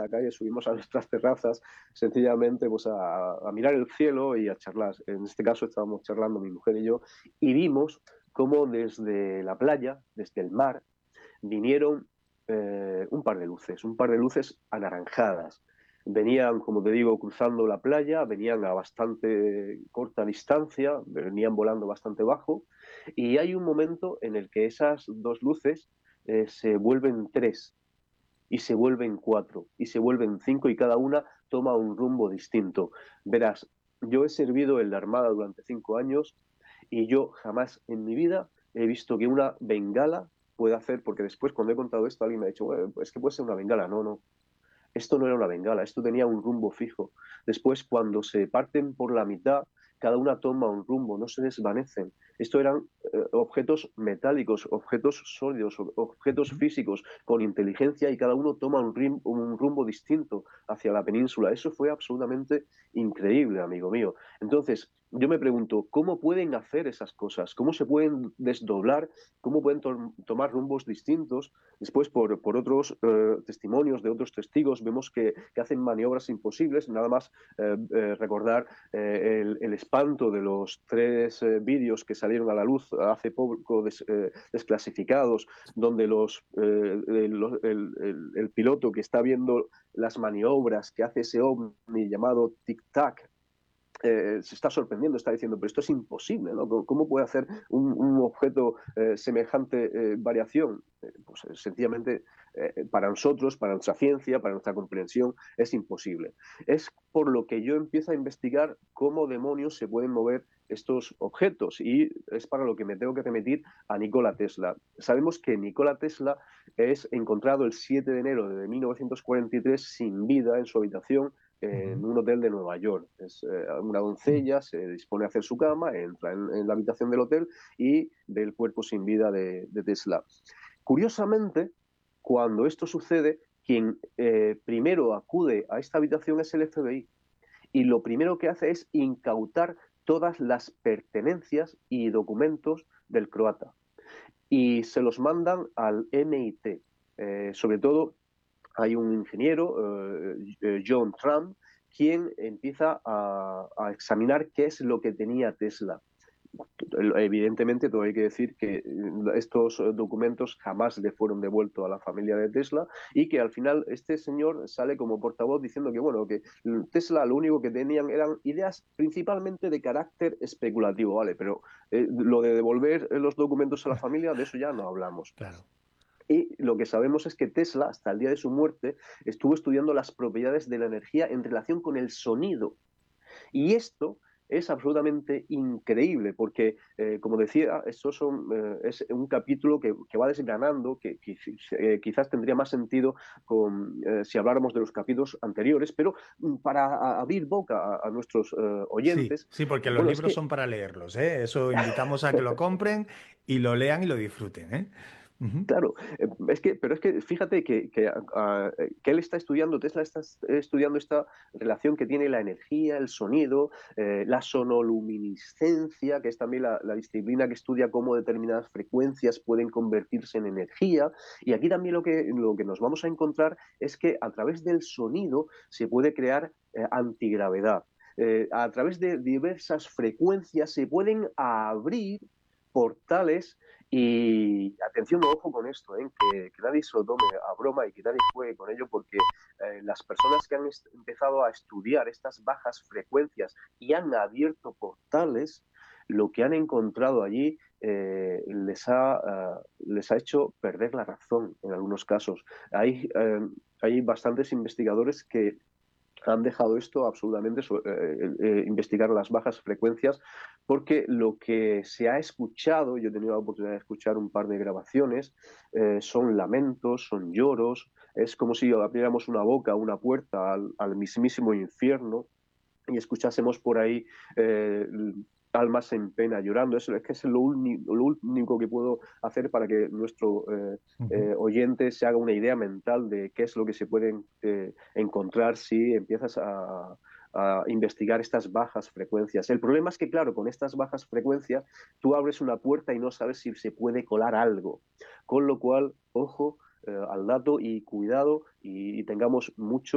la calle, subimos a nuestras terrazas sencillamente pues a mirar el cielo y a charlar. En este caso estábamos charlando mi mujer y yo y vimos cómo desde la playa, desde el mar, vinieron un par de luces anaranjadas. Venían, como te digo, cruzando la playa, venían a bastante corta distancia, venían volando bastante bajo, y hay un momento en el que esas dos luces se vuelven tres, y se vuelven cuatro, y se vuelven cinco, y cada una toma un rumbo distinto. Verás, yo he servido en la Armada durante 5 años y yo jamás en mi vida he visto que una bengala pueda hacer, porque después cuando he contado esto alguien me ha dicho, bueno, es que puede ser una bengala. No, no, esto no era una bengala, esto tenía un rumbo fijo. Después, cuando se parten por la mitad, cada una toma un rumbo, no se desvanecen. Esto eran objetos metálicos, objetos sólidos, objetos Ujú. físicos con inteligencia y cada uno toma un rumbo distinto hacia la península. Eso fue absolutamente increíble, amigo mío. Entonces, yo me pregunto, ¿cómo pueden hacer esas cosas? ¿Cómo se pueden desdoblar? ¿Cómo pueden tomar rumbos distintos? Después, por otros testimonios de otros testigos, vemos que hacen maniobras imposibles. Nada más recordar el espanto de los tres vídeos que salieron a la luz hace poco desclasificados, donde el piloto que está viendo las maniobras que hace ese ovni llamado Tic Tac se está sorprendiendo, está diciendo, pero esto es imposible, ¿no? ¿Cómo puede hacer un objeto semejante variación? Pues sencillamente para nosotros, para nuestra ciencia, para nuestra comprensión, es imposible. Es por lo que yo empiezo a investigar cómo demonios se pueden mover estos objetos y es para lo que me tengo que remitir a Nikola Tesla. Sabemos que Nikola Tesla es encontrado el 7 de enero de 1943 sin vida en su habitación en Ujú. un hotel de Nueva York. Es una doncella, se dispone a hacer su cama, entra en la habitación del hotel y ve el cuerpo sin vida de Tesla. Curiosamente, cuando esto sucede, quien primero acude a esta habitación es el FBI y lo primero que hace es incautar todas las pertenencias y documentos del croata y se los mandan al MIT. Sobre todo hay un ingeniero, John Trump, quien empieza a examinar qué es lo que tenía Tesla. Evidentemente, todo hay que decir que estos documentos jamás le fueron devueltos a la familia de Tesla y que al final este señor sale como portavoz diciendo que, bueno, que Tesla lo único que tenían eran ideas principalmente de carácter especulativo, ¿vale? Pero lo de devolver los documentos a la familia, de eso ya no hablamos. Claro. Y lo que sabemos es que Tesla, hasta el día de su muerte, estuvo estudiando las propiedades de la energía en relación con el sonido. Y esto es absolutamente increíble porque, como decía, es un capítulo que va desgranando, que quizás tendría más sentido si habláramos de los capítulos anteriores, pero para abrir boca a nuestros Sí, oyentes, sí, porque los bueno, es libros que son para leerlos, ¿eh? Eso invitamos a que lo compren y lo lean y lo disfruten, ¿eh? Ujú. claro, pero es que fíjate que él está estudiando, Tesla está estudiando esta relación que tiene la energía, el sonido, la sonoluminiscencia, que es también la disciplina que estudia cómo determinadas frecuencias pueden convertirse en energía. Y aquí también lo que nos vamos a encontrar es que a través del sonido se puede crear antigravedad. A través de diversas frecuencias se pueden abrir portales y atención, ojo con esto, que nadie se lo tome a broma y que nadie juegue con ello, porque las personas que han empezado a estudiar estas bajas frecuencias y han abierto portales, lo que han encontrado allí les ha hecho perder la razón en algunos casos. Hay bastantes investigadores que han dejado esto absolutamente, investigar las bajas frecuencias, porque lo que se ha escuchado, yo he tenido la oportunidad de escuchar un par de grabaciones, son lamentos, son lloros, es como si abriéramos una boca, una puerta al mismísimo infierno y escuchásemos por ahí eh, almas en pena llorando. Eso es que es lo único que puedo hacer para que nuestro Ujú. oyente se haga una idea mental de qué es lo que se puede encontrar si empiezas a investigar estas bajas frecuencias. El problema es que, claro, con estas bajas frecuencias tú abres una puerta y no sabes si se puede colar algo. Con lo cual, ojo al dato y cuidado y tengamos mucho